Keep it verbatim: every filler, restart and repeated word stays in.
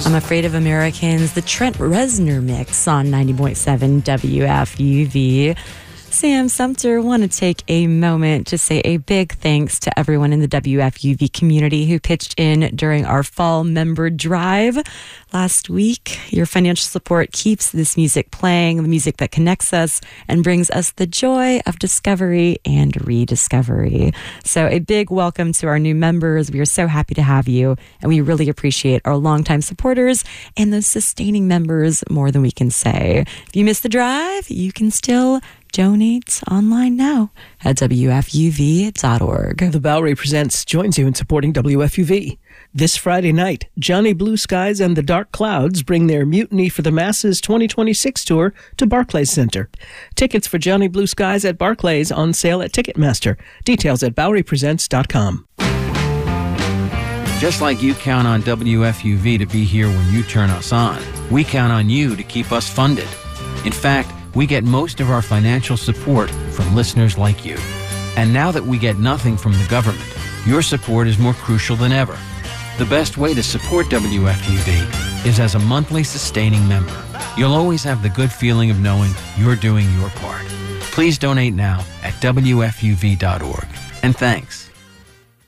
I'm Afraid of Americans, the Trent Reznor mix on ninety point seven W F U V. Sam Sumter, want to take a moment to say a big thanks to everyone in the W F U V community who pitched in during our fall member drive last week. Your financial support keeps this music playing, the music that connects us and brings us the joy of discovery and rediscovery. So a big welcome to our new members. We are so happy to have you, and we really appreciate our longtime supporters and those sustaining members more than we can say. If you missed the drive, you can still donate online now at W F U V dot org. The Bowery Presents joins you in supporting W F U V. This Friday night, Johnny Blue Skies and the Dark Clouds bring their Mutiny for the Masses twenty twenty-six tour to Barclays Center. Tickets for Johnny Blue Skies at Barclays on sale at Ticketmaster. Details at Bowery Presents dot com. Just like you count on W F U V to be here when you turn us on, we count on you to keep us funded. In fact, we get most of our financial support from listeners like you. And now that we get nothing from the government, your support is more crucial than ever. The best way to support W F U V is as a monthly sustaining member. You'll always have the good feeling of knowing you're doing your part. Please donate now at W F U V dot org. And thanks.